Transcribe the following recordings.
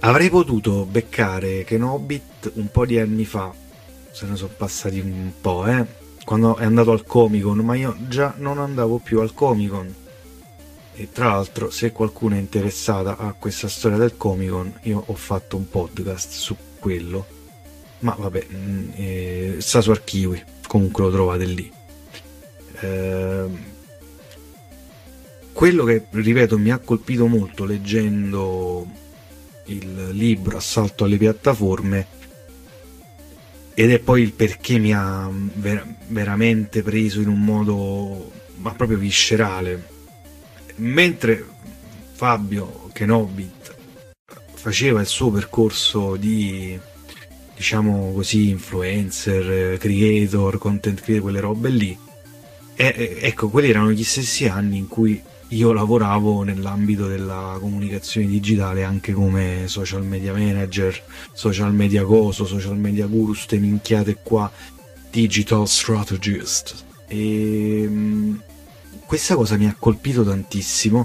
Avrei potuto beccare Kenobit un po' di anni fa, se ne sono passati un po', quando è andato al Comic Con, ma io già non andavo più al Comic Con. E tra l'altro, se qualcuno è interessata a questa storia del Comic Con, io ho fatto un podcast su quello, ma vabbè, sta su Archivi, comunque lo trovate lì. Quello che, ripeto, mi ha colpito molto leggendo il libro Assalto alle piattaforme, ed è poi il perché mi ha veramente preso in un modo ma proprio viscerale. Mentre Fabio Kenobit faceva il suo percorso di, diciamo così, influencer, creator, content creator, quelle robe lì, ecco, quelli erano gli stessi anni in cui io lavoravo nell'ambito della comunicazione digitale anche come social media manager, social media coso, social media guru, ste minchiate qua, digital strategist. E questa cosa mi ha colpito tantissimo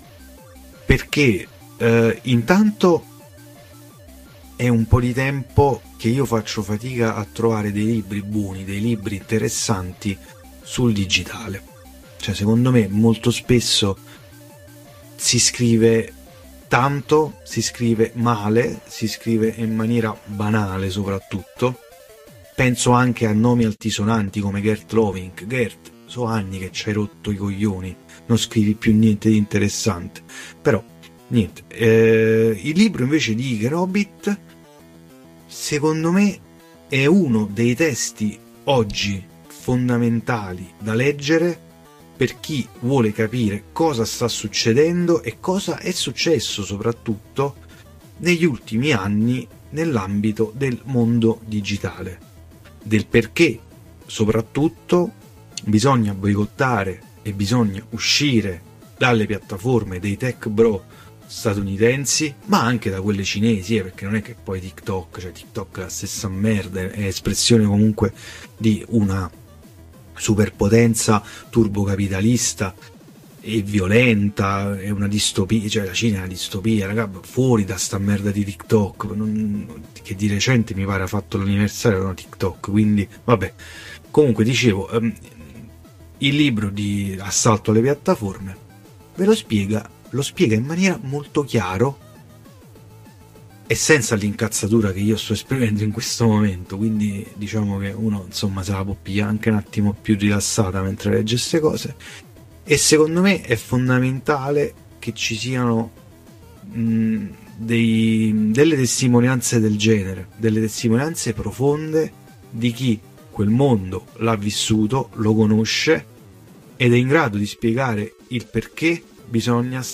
perché intanto è un po' di tempo che io faccio fatica a trovare dei libri buoni, dei libri interessanti sul digitale. Cioè, secondo me molto spesso si scrive tanto, si scrive male, si scrive in maniera banale soprattutto. Penso anche a nomi altisonanti come Gert Loving. Gert, so anni che ci hai rotto i coglioni, non scrivi più niente di interessante. Però niente, il libro invece di Kenobit secondo me è uno dei testi oggi fondamentali da leggere per chi vuole capire cosa sta succedendo e cosa è successo soprattutto negli ultimi anni nell'ambito del mondo digitale, del perché soprattutto bisogna boicottare e bisogna uscire dalle piattaforme dei tech bro statunitensi, ma anche da quelle cinesi, perché non è che poi TikTok è la stessa merda, è espressione comunque di una superpotenza turbocapitalista e violenta, è una distopia, cioè la Cina è una distopia, raga, fuori da sta merda di TikTok, che di recente mi pare ha fatto l'anniversario di TikTok, quindi vabbè. Comunque dicevo, il libro di Assalto alle piattaforme ve lo spiega in maniera molto chiaro e senza l'incazzatura che io sto esprimendo in questo momento, quindi diciamo che uno insomma se la può pigliare anche un attimo più rilassata mentre legge queste cose. E secondo me è fondamentale che ci siano delle testimonianze del genere, delle testimonianze profonde di chi quel mondo l'ha vissuto, lo conosce ed è in grado di spiegare il perché bisogna